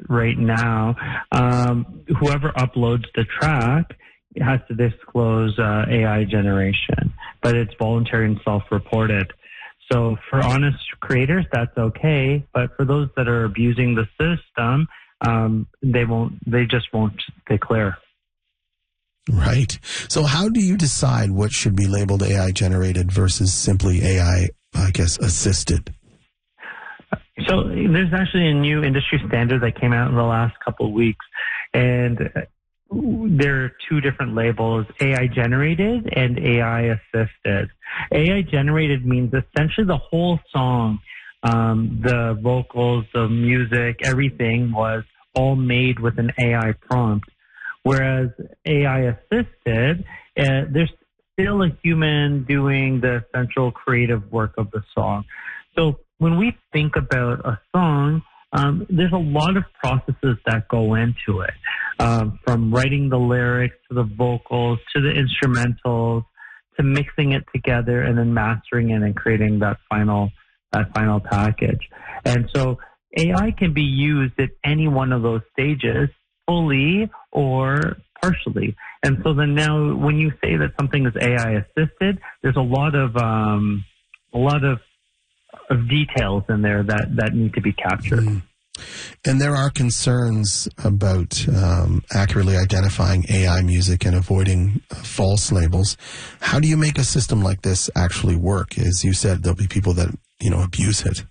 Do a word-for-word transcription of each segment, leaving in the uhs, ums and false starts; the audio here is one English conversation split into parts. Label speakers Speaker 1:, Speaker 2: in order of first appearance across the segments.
Speaker 1: right now, um, whoever uploads the track has to disclose uh, A I generation, but it's voluntary and self-reported. So for honest creators, that's okay, but for those that are abusing the system, um, they won't. They just won't declare.
Speaker 2: Right. So how do you decide what should be labeled A I generated versus simply A I, I guess, assisted?
Speaker 1: So there's actually a new industry standard that came out in the last couple of weeks, and there are two different labels, A I generated and A I assisted. A I generated means essentially the whole song, um, the vocals, the music, everything was all made with an A I prompt. Whereas A I assisted, uh, there's still a human doing the essential creative work of the song. So when we think about a song, um, there's a lot of processes that go into it, um, from writing the lyrics to the vocals to the instrumentals to mixing it together and then mastering it and creating that final that final package. And so A I can be used at any one of those stages, fully or partially. And so then now when you say that something is A I assisted, there's a lot of um, a lot of of details in there that, that need to be captured. Mm.
Speaker 2: And there are concerns about um, accurately identifying A I music and avoiding uh, false labels. How do you make a system like this actually work? As you said, there'll be people that, you know, abuse it.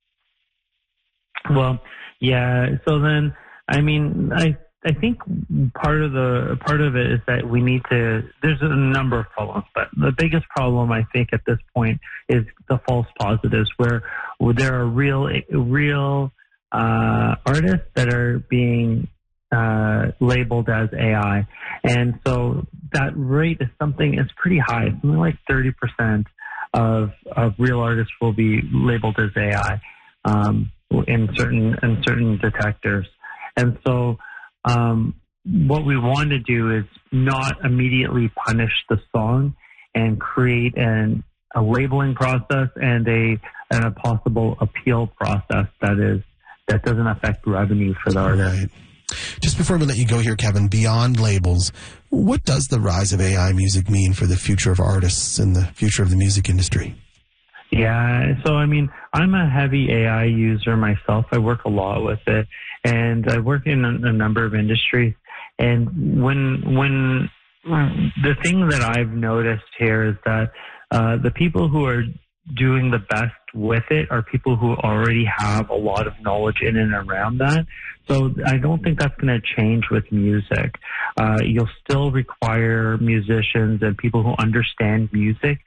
Speaker 1: Well, yeah. So then, I mean, I I think part of the part of it is that we need to. There's a number of problems, but the biggest problem I think at this point is the false positives, where there are real real uh, artists that are being uh, labeled as A I, and so that rate is something is pretty high. Something like thirty percent of of real artists will be labeled as A I um, in certain in certain detectors, and so. Um, what we want to do is not immediately punish the song and create an, a labeling process and a, and a possible appeal process that is that doesn't affect revenue for the artist.
Speaker 2: Right. Just before we let you go here, Kevin, beyond labels, what does the rise of A I music mean for the future of artists and the future of the music industry?
Speaker 1: Yeah, so I mean, I'm a heavy A I user myself. I work a lot with it, and I work in a, a number of industries. And when when the thing that I've noticed here is that uh, the people who are doing the best with it are people who already have a lot of knowledge in and around that. So I don't think that's going to change with music. Uh, you'll still require musicians and people who understand music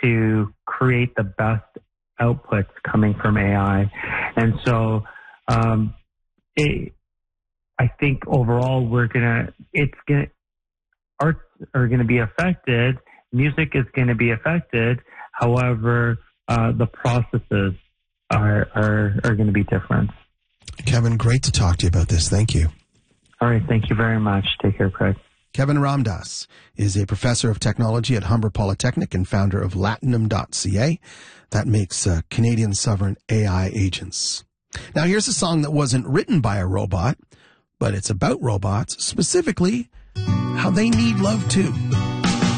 Speaker 1: to create the best outputs coming from A I. And so um, it, I think overall we're going to, it's going to, arts are going to be affected, music is going to be affected. However, uh, the processes are, are, are going to be different.
Speaker 2: Kevin, great to talk to you about this. Thank you.
Speaker 1: All right. Thank you very much. Take care, Craig.
Speaker 2: Kevin Ramdas is a professor of technology at Humber Polytechnic and founder of Latinum dot C A. That makes uh, Canadian sovereign A I agents. Now, here's a song that wasn't written by a robot, but it's about robots, specifically how they need love too.